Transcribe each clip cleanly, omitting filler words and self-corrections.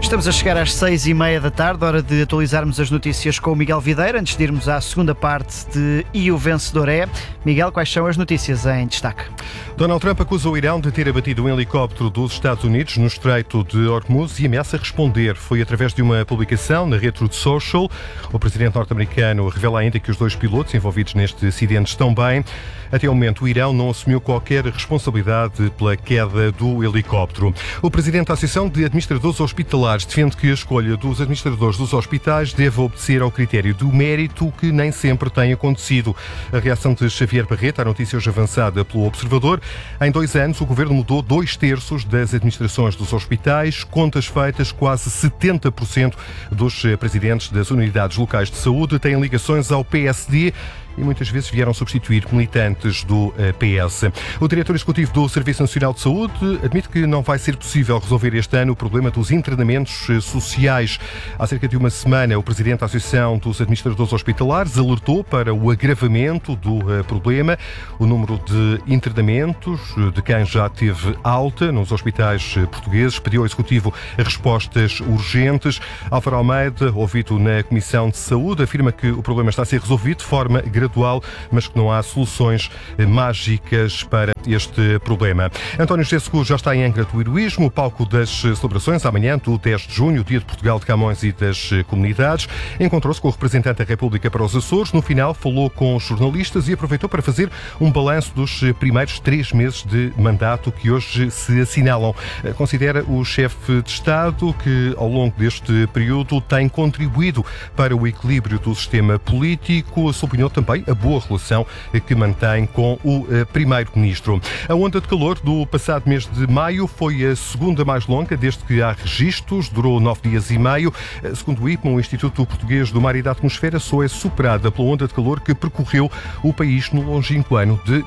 Estamos a chegar às 6h30 da tarde, hora de atualizarmos as notícias com o Miguel Videira, antes de irmos à segunda parte de E o Vencedor é. Miguel, quais são as notícias em destaque? Donald Trump acusa o Irão de ter abatido um helicóptero dos Estados Unidos no Estreito de Hormuz e ameaça responder. Foi através de uma publicação na rede Truth Social. O presidente norte-americano revela ainda que os dois pilotos envolvidos neste acidente estão bem. Até o momento, o Irão não assumiu qualquer responsabilidade pela queda do helicóptero. O presidente da Associação de Administradores Hospitalares defende que a escolha dos administradores dos hospitais deve obedecer ao critério do mérito, que nem sempre tem acontecido. A reação de Xavier Barreto à notícia hoje avançada pelo Observador. Em 2 anos, o governo mudou 2/3 das administrações dos hospitais. Contas feitas, quase 70% dos presidentes das unidades locais de saúde têm ligações ao PSD e muitas vezes vieram substituir militantes do PS. O diretor executivo do Serviço Nacional de Saúde admite que não vai ser possível resolver este ano o problema dos internamentos sociais. Há cerca de uma semana, o presidente da Associação dos Administradores Hospitalares alertou para o agravamento do problema. O número de internamentos de quem já teve alta nos hospitais portugueses pediu ao executivo respostas urgentes. Álvaro Almeida, ouvido na Comissão de Saúde, afirma que o problema está a ser resolvido de forma gradual, mas que não há soluções mágicas para este problema. António José Seguro já está em Angra do Heroísmo, o palco das celebrações amanhã, do 10 de junho, Dia de Portugal de Camões e das Comunidades. Encontrou-se com o representante da República para os Açores. No final, falou com os jornalistas e aproveitou para fazer um balanço dos primeiros 3 meses de mandato que hoje se assinalam. Considera o chefe de Estado que, ao longo deste período, tem contribuído para o equilíbrio do sistema político. Sublinhou também a boa relação que mantém com o primeiro-ministro. A onda de calor do passado mês de maio foi a segunda mais longa desde que há registros, durou 9 dias e meio. Segundo o IPMA, o Instituto Português do Mar e da Atmosfera, só é superada pela onda de calor que percorreu o país no longínquo ano de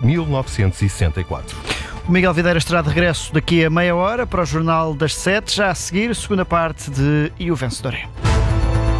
1964. O Miguel Videira estará de regresso daqui a meia hora para o Jornal das 7, já a seguir, segunda parte de E o Vencedor é.